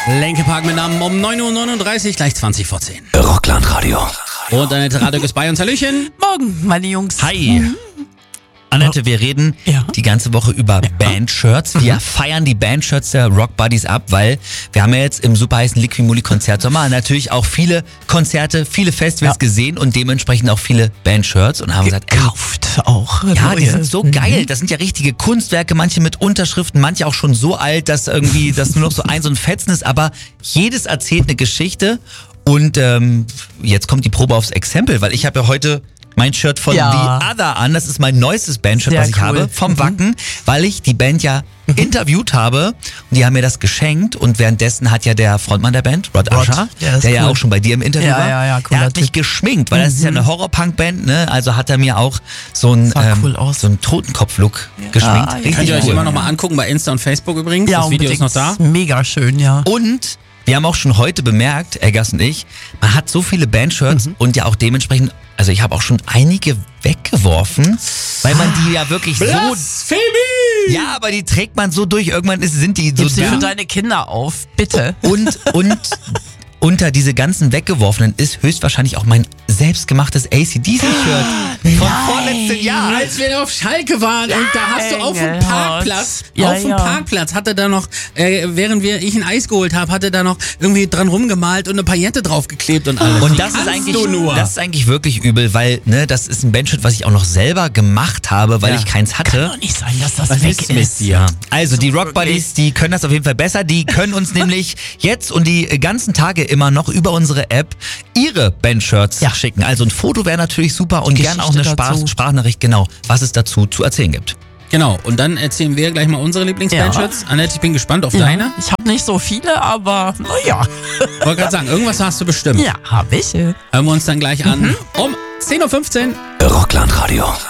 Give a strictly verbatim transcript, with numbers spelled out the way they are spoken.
Linkin Park mit Namen um neun Uhr neununddreißig, gleich zwanzig vor zehn. Rockland-Radio. Und Annette Radio ist bei uns. Hallöchen. Morgen, meine Jungs. Hi. Annette, wir reden Ja. die ganze Woche über Ja. Bandshirts. Wir feiern die Bandshirts der Rock Buddies ab, weil wir haben ja jetzt im super heißen Liquimoli Konzertsommer natürlich auch viele Konzerte, viele Festivals Ja. gesehen und dementsprechend auch viele Bandshirts und haben gesagt, ey, Gekauft auch. ja, die neue. sind so geil. Das sind ja richtige Kunstwerke, manche mit Unterschriften, manche auch schon so alt, dass irgendwie das nur noch so ein so ein Fetzen ist. Aber jedes erzählt eine Geschichte. Und ähm, jetzt kommt die Probe aufs Exempel, weil ich habe ja heute mein Shirt von Ja. The Other an. Das ist mein neuestes Bandshirt, Sehr was ich cool. habe, vom Mhm. Wacken, weil ich die Band ja interviewt habe. Und die haben mir das geschenkt. Und währenddessen hat ja der Frontmann der Band, Rod Rod, Usher, der ist der ja cool. auch schon bei dir im Interview Ja, war, ja, ja, der cooler hat mich Typ. geschminkt, weil das ist ja eine Horrorpunk-Band, ne? Also hat er mir auch so einen, Sah ähm, cool aus. so einen Totenkopf-Look geschminkt. ja. Richtig Könnt ihr euch cool. immer noch mal angucken bei Insta und Facebook übrigens. Ja, das Video ist noch unbedingt. da. Mega schön, ja. Und wir haben auch schon heute bemerkt, Eggers und ich, man hat so viele Bandshirts Mhm. und ja auch dementsprechend, also ich habe auch schon einige weggeworfen, weil man die ja wirklich so... Blasphemie! Ja, aber die trägt man so durch, irgendwann ist, sind die so Gib sie für dünn. deine Kinder auf, bitte. Und, und unter diese ganzen weggeworfenen ist höchstwahrscheinlich auch mein selbstgemachtes A C D C-Shirt vom vorletzten Jahr. Als wir auf Schalke waren und da hast du auf dem Engelhardt. Parkplatz, Ja, auf dem ja. Parkplatz hatte da noch, äh, während wir ich ein Eis geholt habe, hatte da noch irgendwie dran rumgemalt und eine Paillette draufgeklebt und alles. Und Wie das ist kannst eigentlich, du nur? das ist eigentlich wirklich übel, weil ne, das ist ein Bandshirt, was ich auch noch selber gemacht habe, weil Ja. ich keins hatte. Kann doch nicht sein, dass das Was weg ist mit ist. dir? Also die So Rock Buddies, die können das auf jeden Fall besser. Die können uns nämlich jetzt und die ganzen Tage immer noch über unsere App ihre Bandshirts Ja. schicken. Also ein Foto wäre natürlich super und gern auch eine Geschichte Sprach dazu. Sprachnachricht, genau, was es dazu zu erzählen gibt. Genau, und dann erzählen wir gleich mal unsere Lieblingsbandshirts. Annette, ich bin gespannt auf deine. Ja. Ich habe nicht so viele, aber naja. Wollte gerade sagen, irgendwas hast du bestimmt. Ja, habe ich. Hören wir uns dann gleich an um zehn Uhr fünfzehn. Rockland Radio.